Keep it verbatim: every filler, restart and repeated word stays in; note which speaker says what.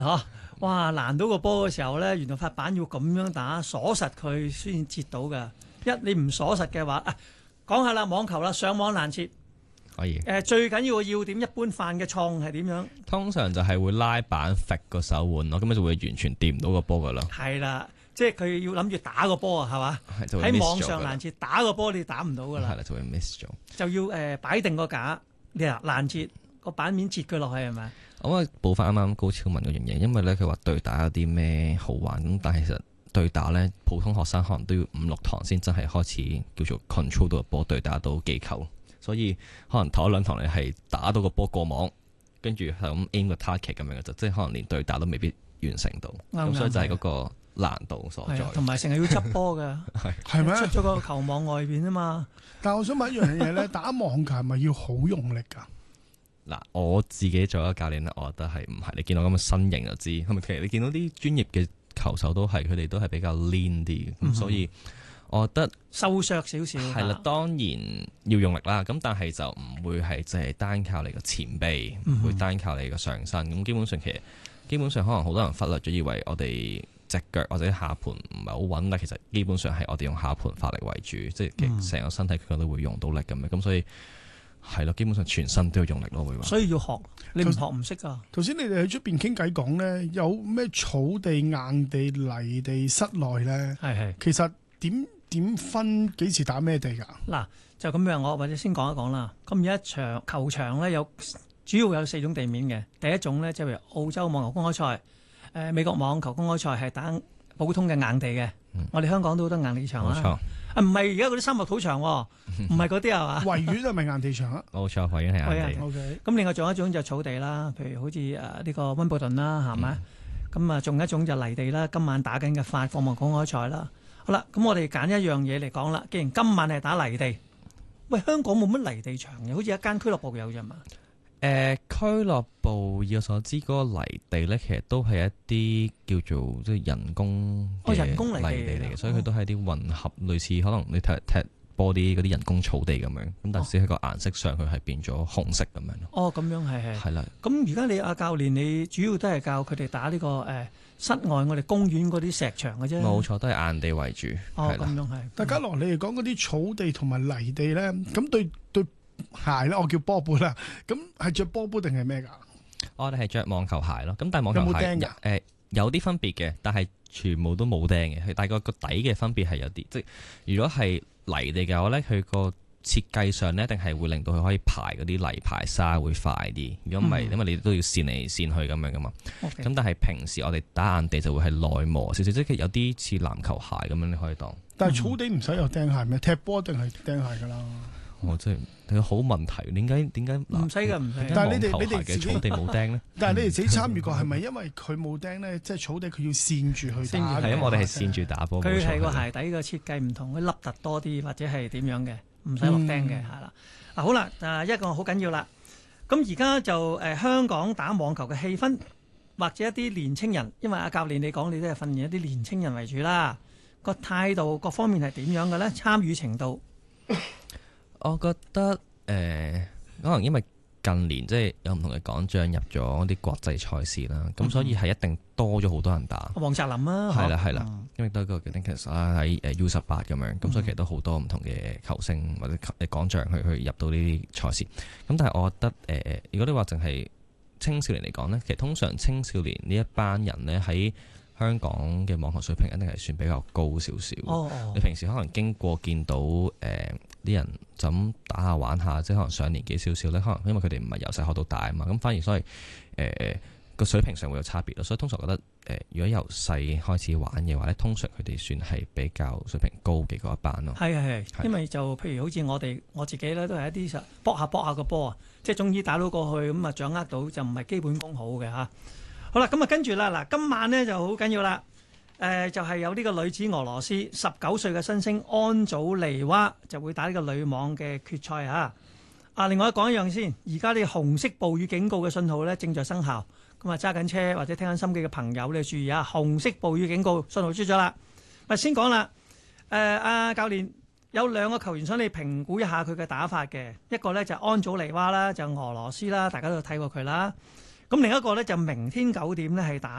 Speaker 1: 嚇，哇！難到個波嘅時候咧，原來發板要咁樣打鎖實佢先截到㗎。一你唔鎖實嘅話，啊講下啦，網球啦，上網難切。
Speaker 2: 可以。
Speaker 1: 誒、最緊要嘅要點，一般犯嘅錯誤係點樣？
Speaker 2: 通常就係會拉板揈個手腕咯，咁樣就會完全掂唔到個波噶啦。
Speaker 1: 係啦，即係佢要諗住打個波啊，係嘛？
Speaker 2: 就會 miss
Speaker 1: 喺網
Speaker 2: 咗㗎啦
Speaker 1: 上攔截打個波，你打唔到噶啦。
Speaker 2: 係啦，就會 miss 咗。
Speaker 1: 就要誒擺、定個架，你嗱攔截個版面截佢落去係咪？
Speaker 2: 我補翻啱啱高超文嗰樣嘢，因為咧佢話對打有啲咩好玩咁，但係其實對打咧普通學生可能都要五六堂先真係開始叫做 control 到個波，對打到機構。所以可能頭一兩堂你係打到個波過網，跟住係咁 aim 個 target 咁樣嘅啫，即係可能連對打都未必完成到。咁所以就係嗰個難度所在。
Speaker 1: 同埋成日要執波㗎，
Speaker 3: 係咩？
Speaker 1: 出咗個球網外邊啊嘛。
Speaker 3: 但係我想問一樣嘢咧，打網球係咪要好用力㗎？
Speaker 2: 嗱，我自己做一個教練咧，我覺得係唔係？你見到咁嘅身形就知，係咪？其實你見到啲專業嘅球手都係，佢哋都係比較 lean 啲，咁、嗯、所以。我覺得
Speaker 1: 收削少少
Speaker 2: 係啦，當然要用力啦。咁但係就唔會係淨係單靠你個前臂，唔、嗯、會單靠你個上身。咁基本上其實基本上可能好多人忽略咗，以為我哋隻腳或者下盤唔係好穩，但其實基本上係我哋用下盤發力為主，即係成個身體佢都會用到力咁樣。咁所以係咯，基本上全身都要用力咯，會話。
Speaker 1: 所以要學，你唔學唔識噶。
Speaker 3: 頭先你哋喺出邊傾偈講咧，有咩草地、硬地、泥地、室內咧？
Speaker 1: 係係。
Speaker 3: 其實點？點分幾時打咩地㗎？
Speaker 1: 嗱，就咁樣，我或者先講一講啦。咁而家場球場咧有主要有四種地面嘅。第一種咧，即係譬如澳洲網球公開賽、誒、呃、美國網球公開賽係打普通嘅硬地嘅、嗯。我哋香港都好多硬地場啦。冇錯。啊，唔係而家嗰啲三木土場喎，唔係嗰啲係嘛？維園係咪硬地場啊？
Speaker 2: 冇錯，維園係硬地。
Speaker 3: O K。
Speaker 1: 咁另外仲有一種就草地啦，譬如好似誒呢個溫布頓啦，係咪？咁啊，仲有一種就泥地啦。今晚打緊嘅法國網公開賽啦。好啦，咁我哋揀一樣嘢嚟講啦。既然今晚係打泥地，喂，香港冇乜泥地場嘅，好似一間俱樂部有啫嘛。誒、
Speaker 2: 呃，俱樂部以我所知，嗰、那個泥地咧，其實都係一啲叫做即係人工嘅
Speaker 1: 人工泥地
Speaker 2: 嚟嘅、哦，所以佢都係啲混合，類似可能你踢踢波啲嗰啲人工草地咁樣。咁但係只係個顏色上，佢係變咗紅色咁樣咯。
Speaker 1: 哦，咁樣係係。係啦。咁而家你阿教練，你主要都係教佢哋打呢、這個誒。呃室外我哋公園嗰啲石場嘅啫，冇
Speaker 2: 錯，都係硬地為主。
Speaker 1: 哦，咁樣係。
Speaker 3: 大家樂，你哋講嗰啲草地同埋泥地咧，咁對對鞋咧，我叫波杯啦。咁係着波杯定係咩㗎？
Speaker 2: 我哋係着網球鞋咯。咁但係網球鞋
Speaker 3: 有冇釘㗎？
Speaker 2: 誒有啲分別嘅，但係全部都冇釘嘅。係大概個底嘅分別係有啲，即係如果係泥地嘅話咧，佢個設計上呢，一定係會令到佢可以排嗰啲泥排沙會快啲。如果唔係，因為你都要線嚟線去咁樣噶嘛。咁、okay. 但係平時我哋打硬地就會係內磨少少，即係有啲似籃球鞋咁樣，你可以當。
Speaker 3: 但係草地唔使有釘鞋咩？踢波定係釘鞋㗎啦。
Speaker 2: 我真係好問題，點解點解
Speaker 1: 唔使㗎唔使？
Speaker 3: 但係你哋你哋
Speaker 2: 嘅草地冇釘呢？
Speaker 3: 但係你哋自己參與過係咪因為佢冇釘呢？即係草地佢要線住去打？
Speaker 2: 係因為我哋係線住打波。
Speaker 1: 佢係個鞋底嘅設計唔同，佢凹凸多啲或者係點樣嘅？唔使落釘嘅，係啦。啊好啦，啊一個好緊要啦。咁而家就誒、呃、香港打網球嘅氣氛，或者一啲年青人，因為阿教練你講你都係訓練一啲年青人為主啦。個態度各方面係點樣嘅咧？參與程度，
Speaker 2: 我覺得誒、呃，可能因為近年即係有唔同嘅港將入咗啲國際賽事啦，咁、嗯、所以係一定多咗好多人打。
Speaker 1: 黃澤林啊，
Speaker 2: 係啦係啦，因為都係個 Dinkus 啦喺誒 U 十八咁樣，咁、嗯、所以其實都好多唔同嘅球星或者誒港將去去入到呢啲賽事。咁但係我覺得誒、呃，如果你話淨係青少年嚟講咧，其實通常青少年呢一班人咧喺香港嘅網球水平一定係算比較高少少。哦哦，你平時可能經過見到誒啲、呃、人就咁打下玩下，即係可能上年紀少少咧，可能因為佢哋唔係由細學到大啊嘛，咁反而所以誒個、呃、水平上會有差別咯。所以通常覺得誒、呃，如果由細開始玩嘅話咧，通常佢哋算係比較水平高嘅嗰一班咯。係係係，
Speaker 1: 因為就譬如好似我哋我自己咧，都係一啲搏下搏下個波啊，即係終於打到過去咁啊，掌握到就唔係基本功好嘅嚇。好啦，咁啊跟住啦，嗱今晚呢就好緊要啦，誒、呃、就係、是、有呢個女子俄羅斯十九歲嘅新星安祖利娃就會打呢個女網嘅決賽嚇。啊，另外講一樣先，而家呢紅色暴雨警告嘅信號呢正在生效，咁啊揸緊車或者聽緊心機嘅朋友你注意啊，紅色暴雨警告信號出咗啦。咪先講啦，誒、呃、阿教練有兩個球員想你評估一下佢嘅打法嘅，一個呢就係安祖利娃啦，就俄羅斯啦，大家都睇過佢啦。 咁另一個咧就明天九點咧係打